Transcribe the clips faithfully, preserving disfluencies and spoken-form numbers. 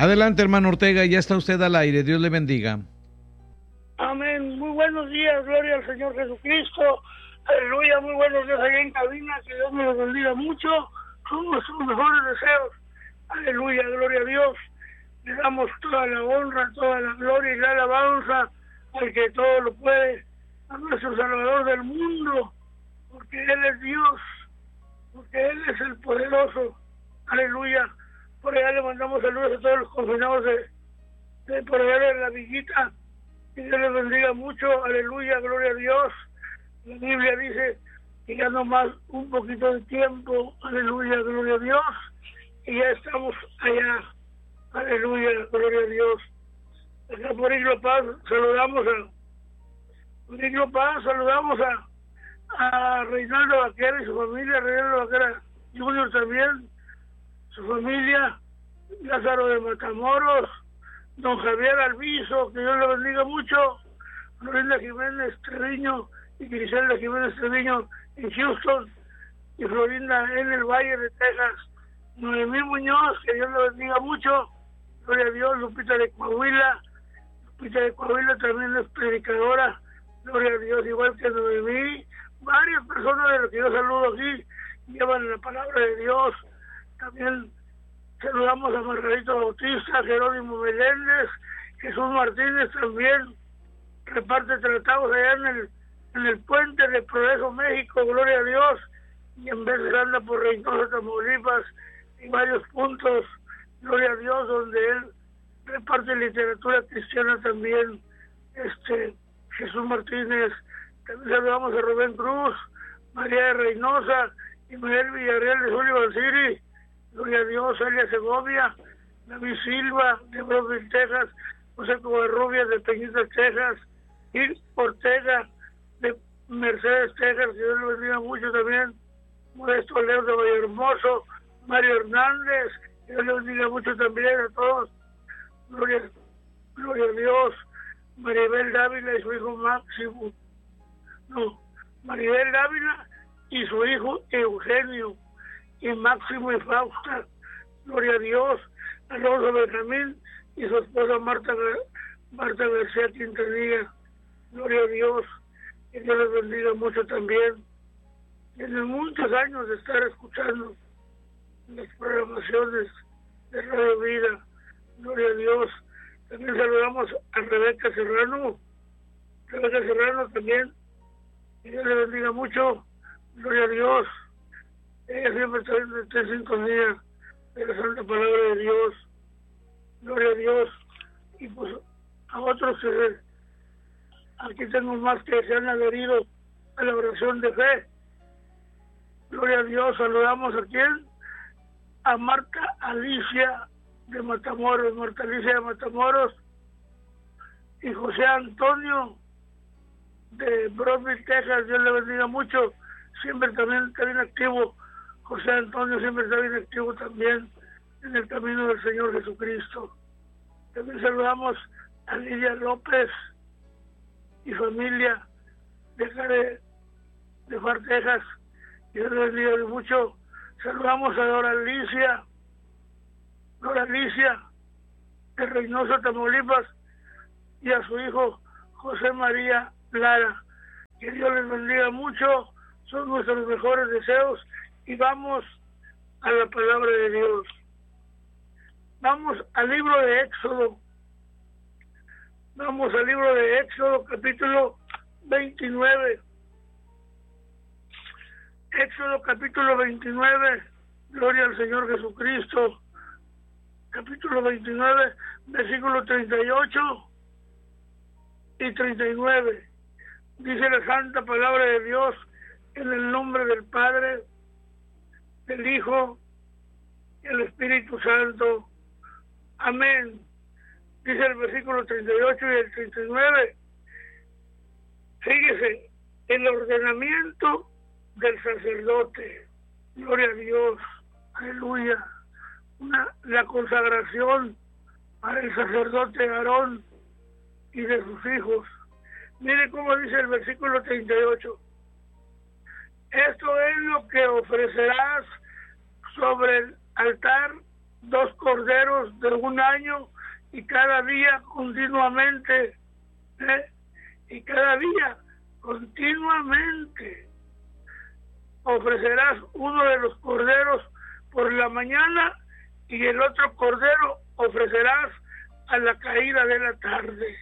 Adelante, hermano Ortega, ya está usted al aire. Dios le bendiga. Amén. Muy buenos días, gloria al Señor Jesucristo. Aleluya, muy buenos días allá en cabina, que Dios me los bendiga mucho. Son nuestros mejores deseos. Aleluya, gloria a Dios. Le damos toda la honra, toda la gloria y la alabanza al que todo lo puede, a nuestro Salvador del mundo, porque Él es Dios, porque Él es el poderoso. Aleluya. Por allá le mandamos saludos a todos los confinados de, de por allá de la villita. Que Dios les bendiga mucho. Aleluya, gloria a Dios. La Biblia dice que ya no más un poquito de tiempo. Aleluya, gloria a Dios. Y ya estamos allá. Aleluya, gloria a Dios. Acá por Iglo Paz saludamos a por Iglo Paz saludamos a a Reinaldo Vaquera y su familia, Reinaldo Vaquera Junior también, su familia, Lázaro de Matamoros, don Javier Alviso, que Dios le bendiga mucho, Florinda Jiménez Treviño y Griselda Jiménez Treviño en Houston, y Florinda en el Valle de Texas, Noemí Muñoz, que Dios le bendiga mucho, gloria a Dios, Lupita de Coahuila, Lupita de Coahuila también es predicadora, gloria a Dios, igual que Noemí. Varias personas de las que yo saludo aquí llevan la palabra de Dios. También saludamos a Margarito Bautista, Jerónimo Meléndez, Jesús Martínez también reparte tratados allá en el, en el puente de Progreso, México, gloria a Dios, y en vez de anda por Reynosa, Tamaulipas, y varios puntos, gloria a Dios, donde él reparte literatura cristiana también. Este Jesús Martínez. También saludamos a Rubén Cruz, María de Reynosa, Ismael Villarreal de Sullivan City, gloria a Dios, Elia Segovia, David Silva de Brooklyn, Texas, José Covarrubias de Peñitas, Texas, y Ortega de Mercedes, Texas, que Dios lo bendiga mucho también, Modesto Leo de Vallehermoso, Mario Hernández, que Dios le bendiga mucho también a todos, gloria, gloria a Dios, Maribel Dávila y su hijo Máximo, no, Maribel Dávila y su hijo Eugenio, y Máximo y Fausta, gloria a Dios, Alonso Benjamín y su esposa Marta, Marta García Quintanilla, gloria a Dios, que Dios les bendiga mucho también. Tienen muchos años de estar escuchando las programaciones de Radio Vida, gloria a Dios. También saludamos a Rebeca Serrano, Rebeca Serrano también, que Dios le bendiga mucho, gloria a Dios. Ella siempre está en sintonía de la santa palabra de Dios, gloria a Dios. Y pues a otros que aquí tengo más que se han adherido a la oración de fe, gloria a Dios. Saludamos a quién, a Marta Alicia de Matamoros, Marta Alicia de Matamoros, y José Antonio de Brooklyn, Texas. Dios le bendiga mucho, siempre también está bien activo. José Antonio siempre está bien activo también en el camino del Señor Jesucristo. También saludamos a Lidia López y familia de acá de, de Far, Texas. Dios le bendiga mucho. Saludamos a Dora Alicia, Dora Alicia de Reynosa, Tamaulipas, y a su hijo José María Lara. Que Dios les bendiga mucho, son nuestros mejores deseos, y vamos a la palabra de Dios. Vamos al libro de Éxodo, vamos al libro de Éxodo, capítulo veintinueve. Éxodo, capítulo veintinueve, gloria al Señor Jesucristo. Capítulo veintinueve, versículo treinta y ocho y treinta y nueve. Dice la santa palabra de Dios, en el nombre del Padre, del Hijo y el Espíritu Santo. Amén. Dice el versículo treinta y ocho y el treinta y nueve. Fíjese, el ordenamiento del sacerdote. Gloria a Dios. Aleluya. Una, la consagración para el sacerdote Aarón y de sus hijos. Mire cómo dice el versículo treinta y ocho. Esto es lo que ofrecerás sobre el altar dos corderos de un año, y cada día continuamente, ¿eh? y cada día continuamente ofrecerás uno de los corderos por la mañana, y el otro cordero ofrecerás a la caída de la tarde.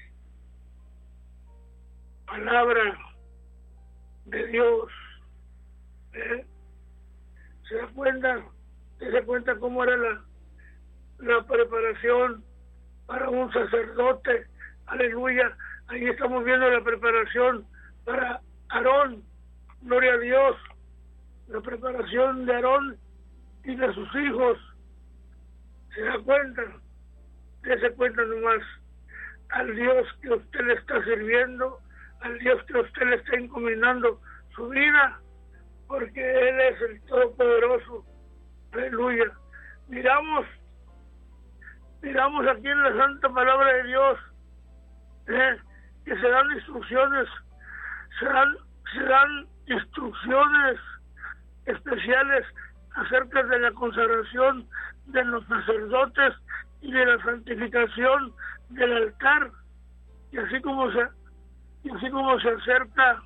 Palabra de Dios. ¿Eh? ¿Se da cuenta? ¿Se da cuenta cómo era la, la preparación para un sacerdote? Aleluya. Ahí estamos viendo la preparación para Aarón. Gloria a Dios. La preparación de Aarón y de sus hijos. ¿Se da cuenta? Dese cuenta nomás. Al Dios que usted le está sirviendo, al Dios que usted le está encomendando su vida, porque Él es el Todopoderoso. Aleluya. Miramos, miramos aquí en la Santa Palabra de Dios, ¿eh? que se dan instrucciones, se dan, se dan instrucciones especiales acerca de la consagración de los sacerdotes y de la santificación del altar, y así como se, y así como se acerca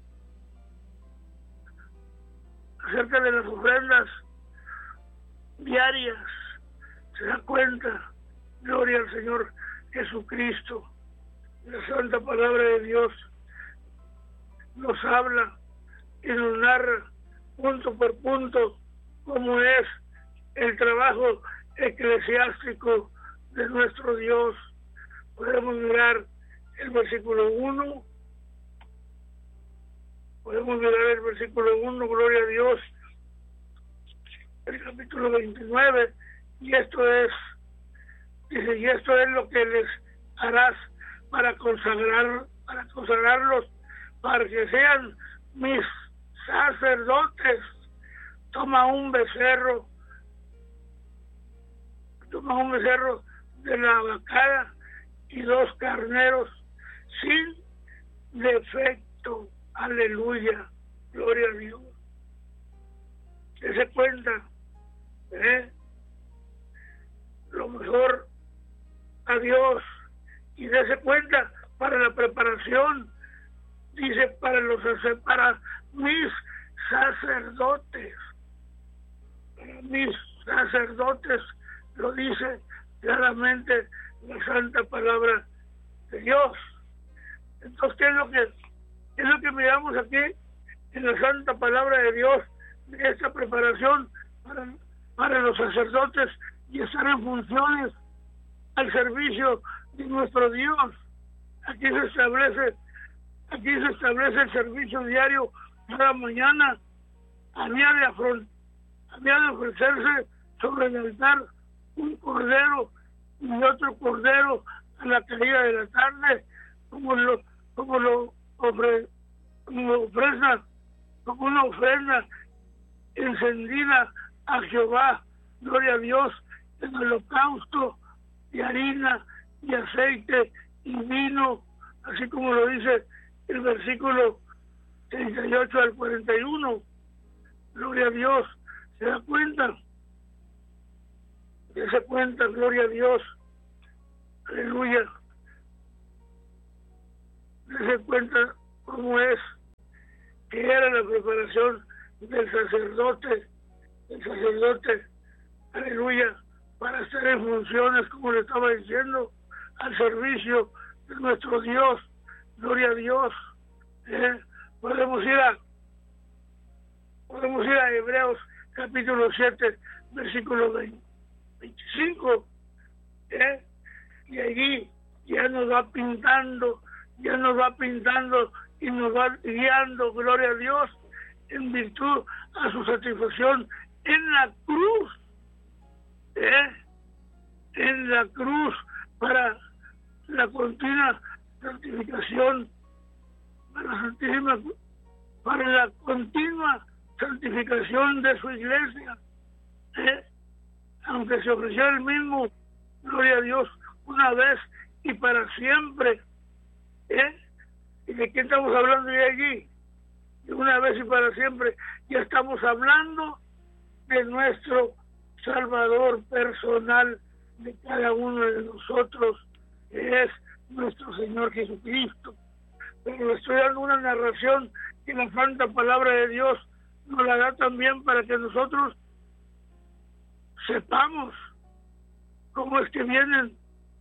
acerca de las ofrendas diarias. Se da cuenta, gloria al Señor Jesucristo. La Santa Palabra de Dios nos habla y nos narra punto por punto cómo es el trabajo eclesiástico de nuestro Dios. Podemos mirar el versículo uno, podemos mirar el versículo uno, gloria a Dios, el capítulo veintinueve, y esto es, dice, y esto es lo que les harás para consagrar, para consagrarlos, para que sean mis sacerdotes. Toma un becerro, toma un becerro de la vacada y dos carneros sin defecto. Aleluya, gloria a Dios. Dese cuenta, ¿eh? lo mejor a Dios, y dese cuenta para la preparación, dice, para los para mis sacerdotes, para mis sacerdotes, lo dice claramente la Santa Palabra de Dios. Entonces, ¿qué es lo que es lo que miramos aquí en la Santa Palabra de Dios, de esta preparación para, para los sacerdotes y estar en funciones al servicio de nuestro Dios? Aquí se establece, aquí se establece el servicio diario cada mañana. Había de, afront, había de ofrecerse sobre el altar un cordero y otro cordero a la caída de la tarde, como lo, como lo ofre, como ofrenda, como una ofrenda encendida a Jehová, gloria a Dios, en holocausto y harina y aceite y vino, así como lo dice el versículo treinta y ocho al cuarenta y uno. Gloria a Dios. ¿Se da cuenta? ¿Se cuenta? Gloria a Dios. Aleluya. ¿Se cuenta cómo es que era la preparación del sacerdote? El sacerdote, aleluya, para estar en funciones, como le estaba diciendo, al servicio de nuestro Dios. Gloria a Dios. ¿Eh? Podemos ir a podemos ir a Hebreos capítulo siete, versículo veinticinco, ¿eh? y allí ya nos va pintando, ya nos va pintando y nos va guiando, gloria a Dios, en virtud a su satisfacción en la cruz, ¿eh? en la cruz, para la continua santificación, para la santísima, para la continua santificación de su iglesia, ¿eh? aunque se ofreció el mismo, gloria a Dios, una vez y para siempre. ¿eh? ¿Y de qué estamos hablando de allí? De una vez y para siempre. Ya estamos hablando de nuestro Salvador personal de cada uno de nosotros, que es nuestro Señor Jesucristo. Pero le estoy dando una narración que la santa palabra de Dios nos la da también para que nosotros sepamos cómo es que vienen,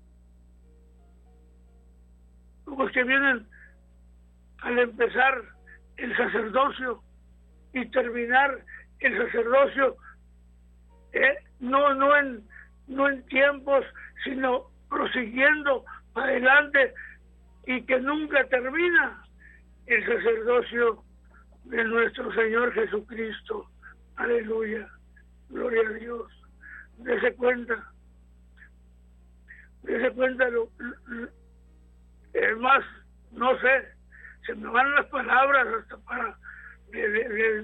cómo es que vienen al empezar el sacerdocio y terminar el sacerdocio, eh, no, no en, no en tiempos, sino prosiguiendo adelante, y que nunca termina el sacerdocio de nuestro Señor Jesucristo. Aleluya, gloria a Dios. Dese cuenta, dese cuenta, lo, lo, es más, no sé, se me van las palabras hasta para, de, de, de,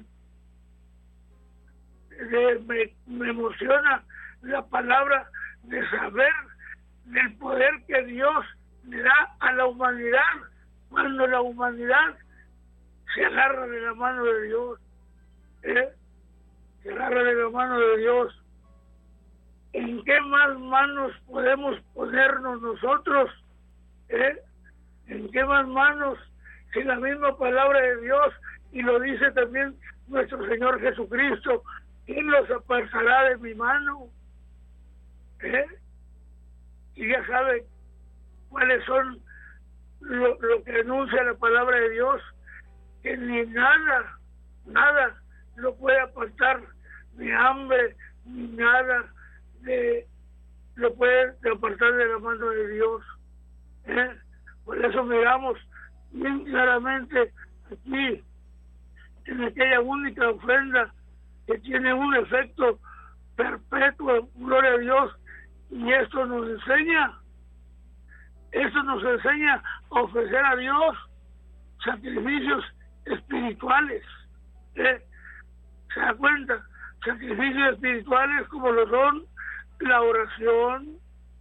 de, me, me emociona la palabra de saber del poder que Dios le da a la humanidad cuando la humanidad se agarra de la mano de Dios, ¿eh? se agarra de la mano de Dios. ¿En qué más manos podemos ponernos nosotros? ¿eh? ¿En qué más manos? Si la misma palabra de Dios, y lo dice también nuestro Señor Jesucristo, ¿quién los apartará de mi mano? ¿eh? Y ya sabe cuáles son lo, lo que anuncia la palabra de Dios, que ni nada, nada lo puede apartar, ni hambre, ni nada de, lo puede apartar de la mano de Dios. ¿eh? Por eso miramos bien claramente aquí, en aquella única ofrenda que tiene un efecto perpetuo, gloria a Dios, y esto nos enseña, esto nos enseña a ofrecer a Dios sacrificios espirituales. ¿eh? ¿Se da cuenta? Sacrificios espirituales como lo son la oración,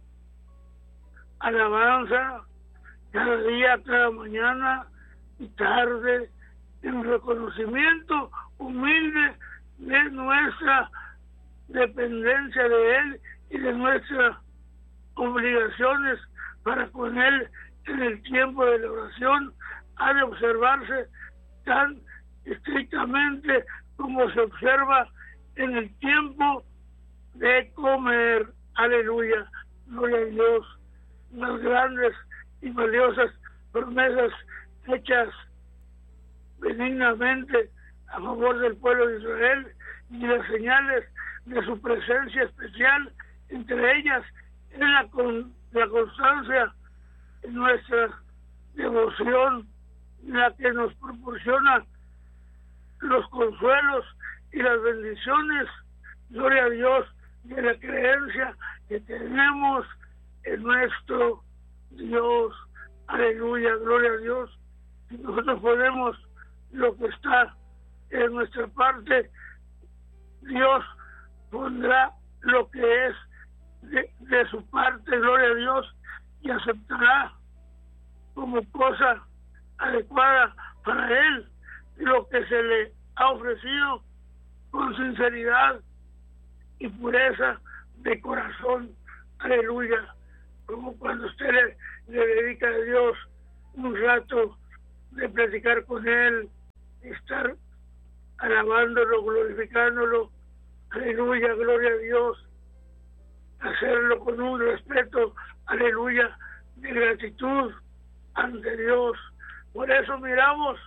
alabanza, cada día, cada mañana y tarde, en reconocimiento humilde de nuestra dependencia de Él y de nuestras obligaciones para con Él en el tiempo de la oración. Ha de observarse tan estrictamente como se observa en el tiempo de comer. Aleluya, gloria a Dios. Las grandes y valiosas promesas hechas benignamente a favor del pueblo de Israel y las señales de su presencia especial, entre ellas es la, con, la constancia en nuestra devoción, la que nos proporciona los consuelos y las bendiciones, gloria a Dios, de la creencia que tenemos en nuestro Dios. Aleluya, gloria a Dios. Si nosotros podemos lo que está en nuestra parte, Dios pondrá lo que es de, de su parte, gloria a Dios, y aceptará como cosa adecuada para Él lo que se le ha ofrecido con sinceridad y pureza de corazón. Aleluya. Como cuando usted le, le dedica a Dios un rato de platicar con Él, estar alabándolo, glorificándolo. Aleluya, gloria a Dios. Hacerlo con un respeto, aleluya, de gratitud ante Dios. Por eso miramos,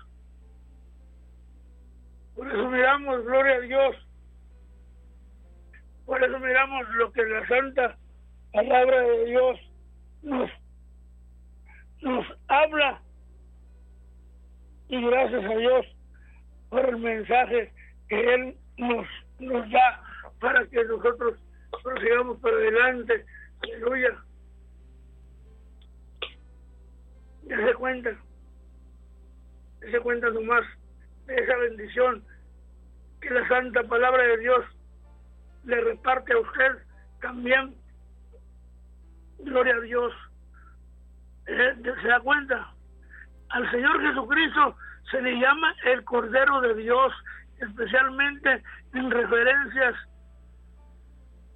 por eso miramos, gloria a Dios. Por eso miramos lo que la santa palabra de Dios nos, nos habla. Y gracias a Dios por el mensaje que Él nos, nos da para que nosotros prosigamos para adelante. Aleluya. Ya se cuenta, ya se cuenta nomás de esa bendición que la santa palabra de Dios le reparte a usted también. Gloria a Dios. ¿Eh? ¿Se da cuenta? Al Señor Jesucristo se le llama el Cordero de Dios, especialmente en referencias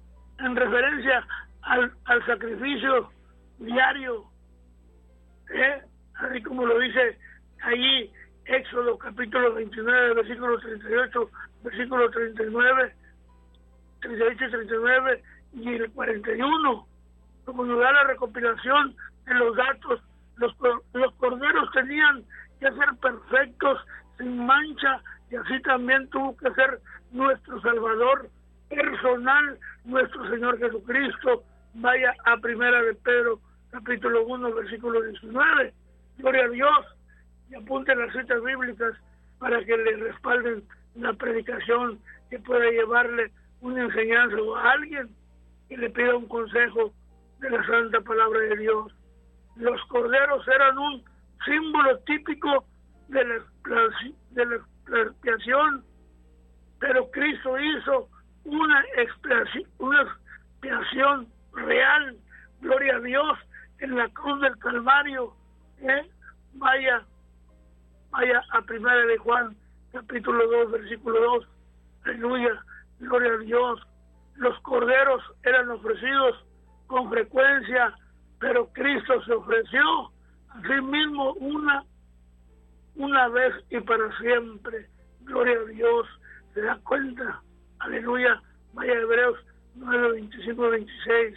en referencia al, al sacrificio diario, ¿eh? Así como lo dice allí Éxodo capítulo veintinueve, versículo treinta y ocho, versículo treinta y nueve, treinta y ocho y treinta y nueve y el cuarenta y uno, como nos da la recopilación de los datos. Los, los corderos tenían que ser perfectos, sin mancha, y así también tuvo que ser nuestro Salvador personal, nuestro Señor Jesucristo. Vaya a Primera de Pedro, capítulo uno, versículo diecinueve. Gloria a Dios. Y apunten las citas bíblicas para que le respalden la predicación, que pueda llevarle una enseñanza a alguien y le pida un consejo de la santa palabra de Dios. Los corderos eran un símbolo típico de la, de la expiación, pero Cristo hizo una expiación, una expiación real, gloria a Dios, en la cruz del Calvario. ¿eh? Vaya, vaya a Primera de Juan, capítulo dos, versículo dos. Aleluya, gloria a Dios. Los corderos eran ofrecidos con frecuencia, pero Cristo se ofreció a sí mismo una, una vez y para siempre. Gloria a Dios. ¿Se da cuenta? Aleluya. Vaya a Hebreos nueve, veinticinco, veintiséis.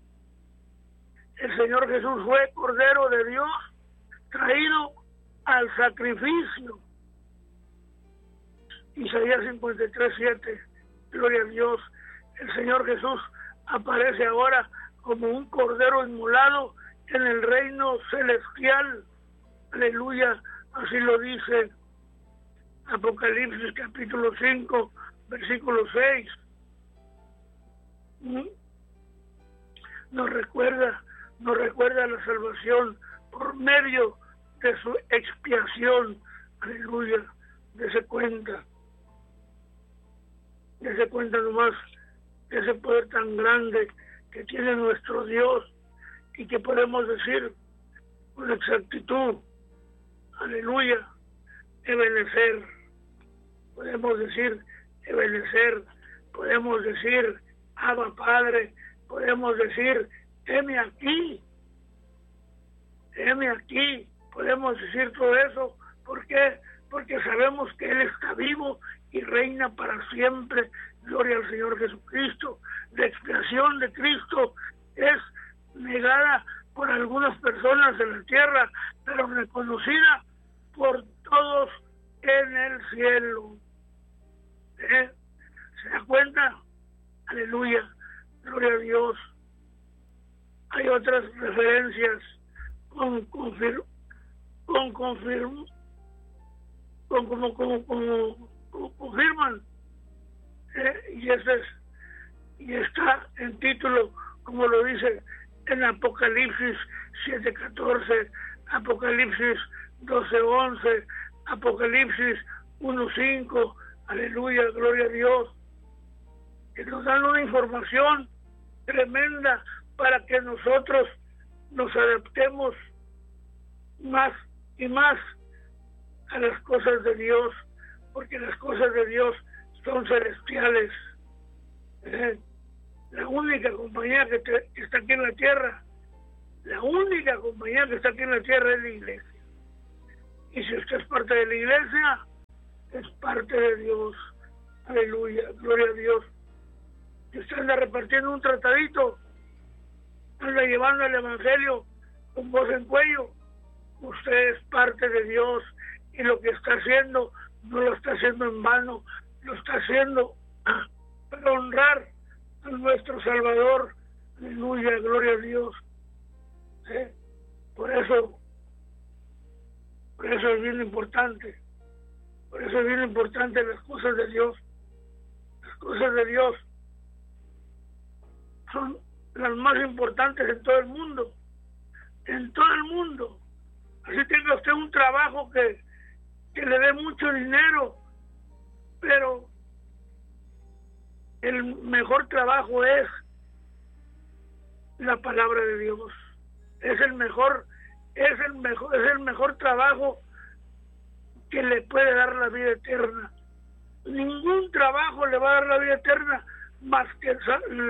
El Señor Jesús fue Cordero de Dios, traído al sacrificio. Isaías cincuenta y tres, siete. Gloria a Dios. El Señor Jesús aparece ahora como un cordero inmolado en el reino celestial. Aleluya, así lo dice Apocalipsis capítulo cinco, versículo seis. Nos recuerda, nos recuerda la salvación por medio de su expiación. Aleluya, dése cuenta, dése cuenta nomás de ese poder tan grande que tiene nuestro Dios y que podemos decir con exactitud, aleluya, Ebenezer. Podemos decir Ebenezer, podemos decir Abba Padre, podemos decir heme aquí, heme aquí. Podemos decir todo eso. ¿Por qué? Porque sabemos que Él está vivo y reina para siempre. Gloria al Señor Jesucristo. La expiación de Cristo es negada por algunas personas en la tierra, pero reconocida por todos en el cielo. ¿Eh? ¿Se da cuenta? Aleluya, gloria a Dios. Hay otras referencias con confirm, con confirm, con como como como, como confirman. ¿Eh? Y ese es, y está en título, como lo dice en Apocalipsis siete catorce, Apocalipsis doce once, Apocalipsis uno cinco. Aleluya, gloria a Dios, que nos dan una información tremenda para que nosotros nos adaptemos más y más a las cosas de Dios, porque las cosas de Dios son celestiales. ¿Eh? La única compañía que, te, que está aquí en la tierra, la única compañía que está aquí en la tierra es la iglesia. Y si usted es parte de la iglesia, es parte de Dios. Aleluya, gloria a Dios. Si usted anda repartiendo un tratadito, anda llevando el evangelio con voz en cuello, usted es parte de Dios, y lo que está haciendo no lo está haciendo en vano, lo está haciendo para honrar a nuestro Salvador. Aleluya, gloria a Dios. ¿Eh? Por eso, por eso es bien importante, por eso es bien importante las cosas de Dios. Las cosas de Dios son las más importantes en todo el mundo, en todo el mundo. Así tenga usted un trabajo que, que le dé mucho dinero, pero el mejor trabajo es la palabra de Dios. Es el mejor, es el mejor, es el mejor trabajo que le puede dar la vida eterna. Ningún trabajo le va a dar la vida eterna más que la,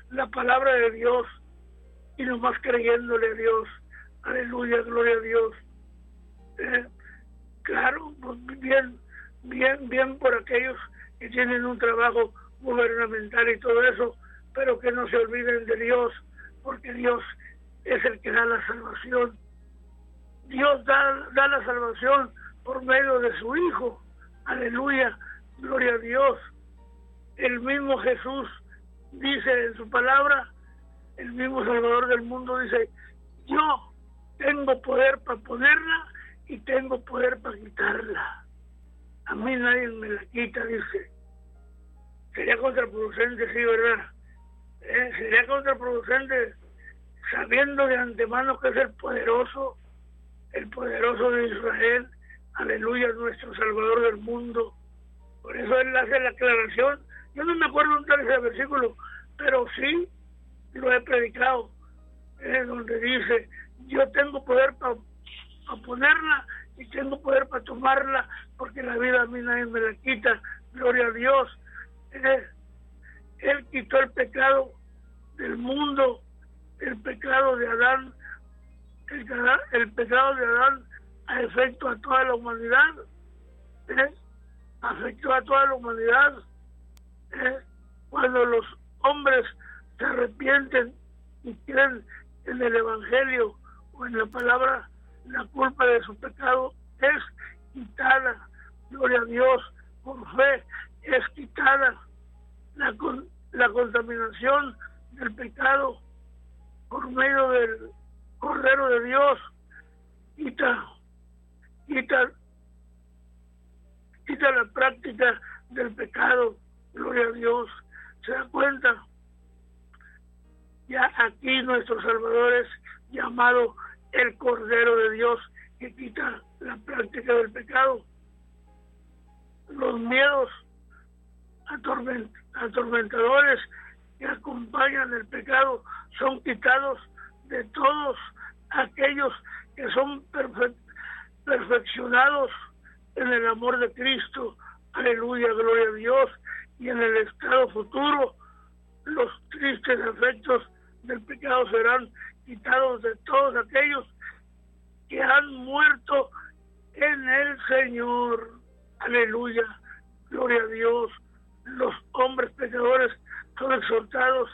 la palabra de Dios y nomás creyéndole a Dios. Aleluya, gloria a Dios. Eh, claro, pues bien, bien, bien por aquellos que tienen un trabajo gubernamental y todo eso, pero que no se olviden de Dios, porque Dios es el que da la salvación. Dios da, da la salvación por medio de su Hijo. Aleluya, gloria a Dios. El mismo Jesús dice en su palabra, el mismo Salvador del mundo dice, yo tengo poder para ponerla y tengo poder para quitarla. A mí nadie me la quita, dice. Sería contraproducente, sí, ¿verdad? ¿Eh? Sería contraproducente sabiendo de antemano que es el poderoso, el poderoso de Israel, aleluya, nuestro Salvador del mundo. Por eso él hace la aclaración. Yo no me acuerdo dónde está ese versículo, pero sí lo he predicado, eh, donde dice, yo tengo poder para pa ponerla y tengo poder para tomarla, porque la vida a mí nadie me la quita, gloria a Dios. Eh, él quitó el pecado del mundo, el pecado de Adán, el, el pecado de Adán a efecto a toda la humanidad, ¿eh? afectó a toda la humanidad. ¿eh? Cuando los hombres se arrepienten y creen en el Evangelio o en la palabra, la culpa de su pecado es quitada, gloria a Dios, por fe es quitada. La, la contaminación del pecado por medio del Cordero de Dios quita, quita, quita la práctica del pecado, gloria a Dios. ¿Se da cuenta? Ya aquí nuestro Salvador es llamado el Cordero de Dios que quita la práctica del pecado. Los miedos atorment, atormentadores que acompañan el pecado son quitados de todos aquellos que son perfe perfeccionados en el amor de Cristo. Aleluya, gloria a Dios. Y en el estado futuro, los tristes efectos del pecado serán quitados de todos aquellos que han muerto en el Señor. Aleluya, gloria a Dios. Los hombres pecadores son exhortados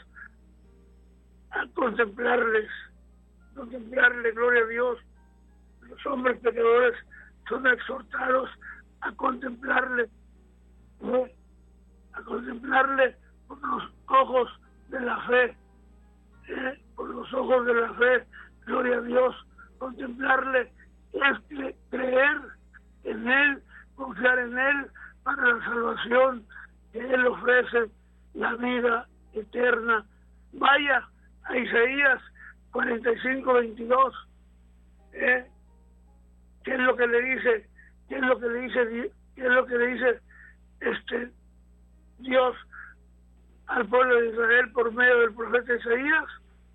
a contemplarles, contemplarles, gloria a Dios. Los hombres pecadores son exhortados a contemplarle, ¿no? a contemplarle por los ojos de la fe, ¿eh? por los ojos de la fe, gloria a Dios. Contemplarle es creer en Él, confiar en Él para la salvación que Él ofrece, la vida eterna. Vaya a Isaías cuarenta y cinco, veintidós, ¿eh? ¿Qué es lo que le dice? ¿Qué es lo que le dice? ¿Qué es lo que le dice este Dios al pueblo de Israel por medio del profeta Isaías?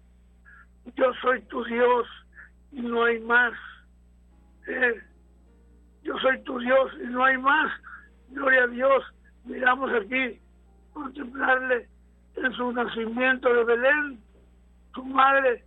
Yo soy tu Dios y no hay más. ¿eh? Yo soy tu Dios y no hay más. Gloria a Dios. Miramos aquí, contemplarle en su nacimiento de Belén, su madre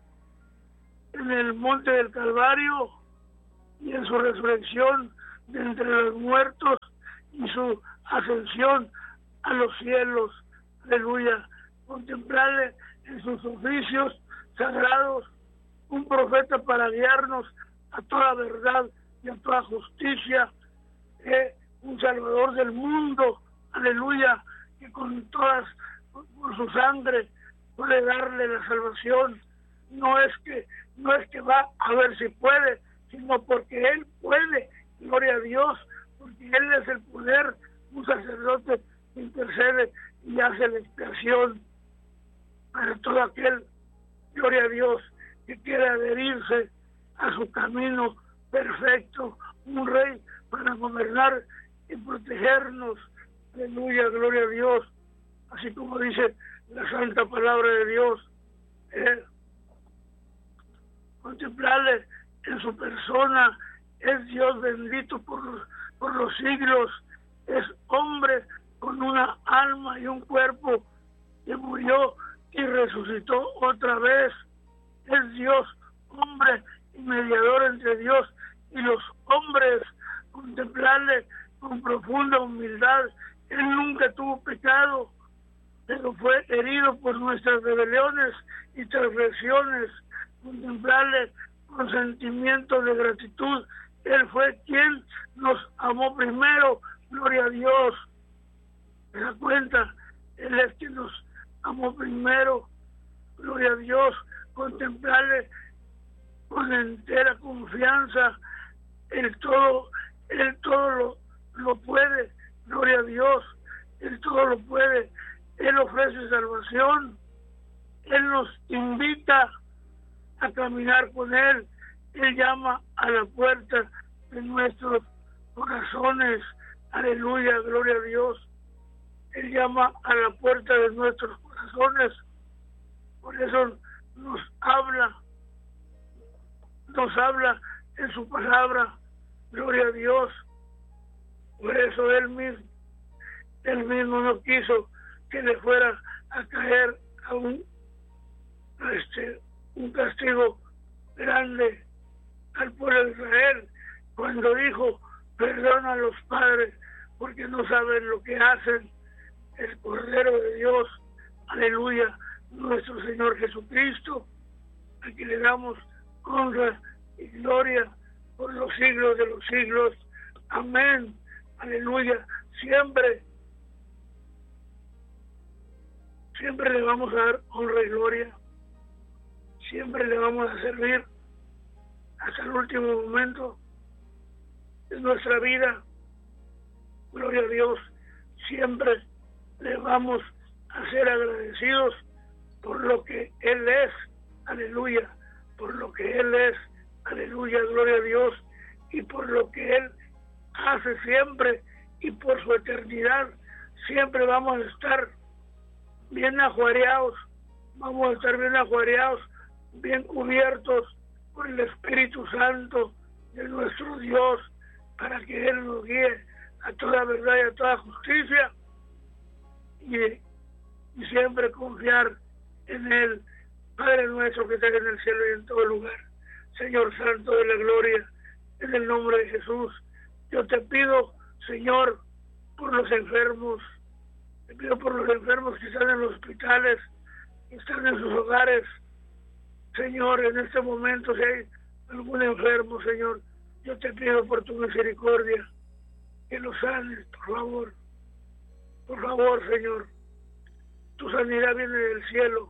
en el monte del Calvario, y en su resurrección de entre los muertos y su ascensión a los cielos. Aleluya. Contemplarle en sus oficios sagrados, un profeta para guiarnos a toda verdad y a toda justicia, eh, un salvador del mundo, aleluya, que con todas, por su sangre puede darle la salvación. No es que, no es que va a ver si puede, sino porque Él puede, gloria a Dios, porque Él es el poder, un sacerdote que intercede y hace la expiación para todo aquel, gloria a Dios, que quiere adherirse a su camino perfecto, un rey para gobernar y protegernos. Aleluya, gloria a Dios, así como dice la santa palabra de Dios. Eh, contemplarle en su persona, es Dios bendito por los, por los siglos, es hombre con una alma y un cuerpo que murió y resucitó otra vez. Es Dios, hombre y mediador entre Dios y los hombres. Contemplarle con profunda humildad. Él nunca tuvo pecado, pero fue herido por nuestras rebeliones y transgresiones. Contemplarle con sentimiento de gratitud. Él fue quien nos amó primero. Gloria a Dios. ¿Se da cuenta? Él es quien nos amó primero. Gloria a Dios. Contemplarle con entera confianza. Él todo, Él todo lo, lo puede. Gloria a Dios. Él todo lo puede. Él ofrece salvación. Él nos invita a caminar con Él. Él llama a la puerta de nuestros corazones. Aleluya, gloria a Dios. Él llama a la puerta de nuestros corazones. Por eso nos habla, nos habla en su palabra. Gloria a Dios. Por eso Él mismo, Él mismo no quiso que le fuera a caer a un, a este, un castigo grande al pueblo de Israel, cuando dijo: perdona a los padres porque no saben lo que hacen. El Cordero de Dios, aleluya, nuestro Señor Jesucristo, a quien le damos honra y gloria por los siglos de los siglos. Amén, aleluya. Siempre, siempre le vamos a dar honra y gloria, siempre le vamos a servir hasta el último momento de nuestra vida. Gloria a Dios. Siempre le vamos a ser agradecidos por lo que Él es. Aleluya. Por lo que Él es. Aleluya. Gloria a Dios. Y por lo que Él hace siempre y por su eternidad. Siempre vamos a estar bien ajuareados. Vamos a estar bien ajuareados, bien cubiertos por el Espíritu Santo de nuestro Dios, para que Él nos guíe a toda verdad y a toda justicia, y, y siempre confiar en Él. Padre nuestro que estás en el cielo y en todo lugar, Señor Santo de la gloria, en el nombre de Jesús, yo te pido, Señor, por los enfermos, te pido por los enfermos que están en los hospitales, que están en sus hogares. Señor, en este momento, si hay algún enfermo, Señor, yo te pido por tu misericordia que lo sanes, por favor. Por favor, Señor. Tu sanidad viene del cielo.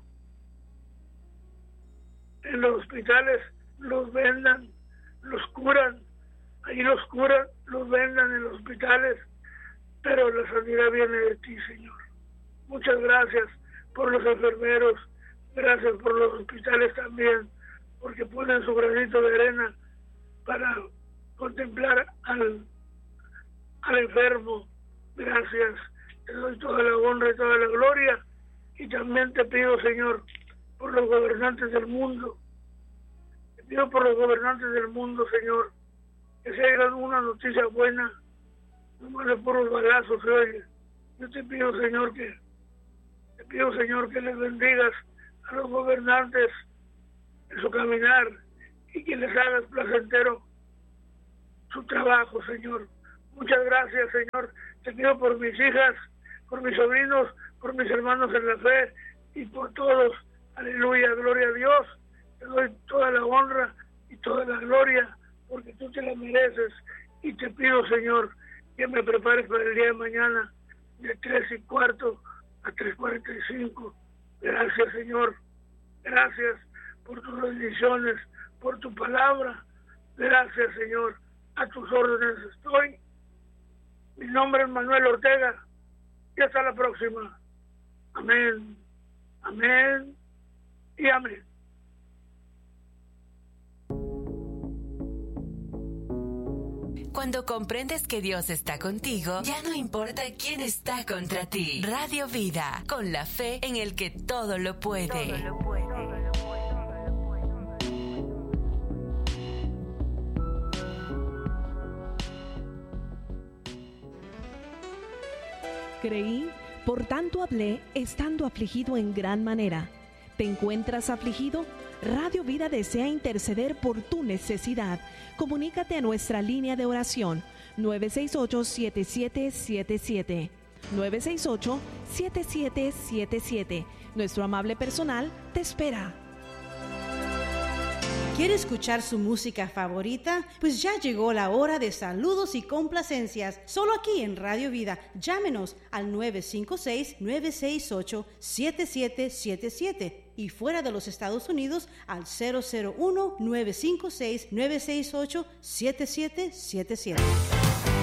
En los hospitales los vendan, los curan. Ahí los curan, los vendan en los hospitales. Pero la sanidad viene de ti, Señor. Muchas gracias por los enfermeros. Gracias por los hospitales también, porque ponen su granito de arena para contemplar al, al enfermo. Gracias. Te doy toda la honra y toda la gloria. Y también te pido, Señor, por los gobernantes del mundo. Te pido por los gobernantes del mundo, Señor, que si hay alguna noticia buena, no más de puros balazos se oye. Yo te pido, Señor, que te pido, Señor, que les bendigas a los gobernantes en su caminar y que les hagas placentero su trabajo, Señor. Muchas gracias, Señor. Te pido por mis hijas, por mis sobrinos, por mis hermanos en la fe y por todos. Aleluya, gloria a Dios. Te doy toda la honra y toda la gloria porque tú te la mereces. Y te pido, Señor, que me prepares para el día de mañana de tres y cuarto a tres cuarenta y cinco. Gracias, Señor. Gracias por tus bendiciones, por tu palabra. Gracias, Señor. A tus órdenes estoy. Mi nombre es Manuel Ortega. Y hasta la próxima. Amén. Amén. Y amén. Cuando comprendes que Dios está contigo, ya no importa quién está contra ti. Radio Vida, con la fe en el que todo lo puede. Todo lo puede. Creí, Por tanto hablé, estando afligido en gran manera. ¿Te encuentras afligido? Radio Vida desea interceder por tu necesidad. Comunícate a nuestra línea de oración nueve seis ocho, siete siete siete siete. nueve seis ocho, siete siete siete siete. Nuestro amable personal te espera. ¿Quiere escuchar su música favorita? Pues ya llegó la hora de saludos y complacencias. Solo aquí en Radio Vida. Llámenos al nueve cinco seis, nueve seis ocho, siete siete siete siete y fuera de los Estados Unidos al cero cero uno, nueve cinco seis, nueve seis ocho, siete siete siete siete.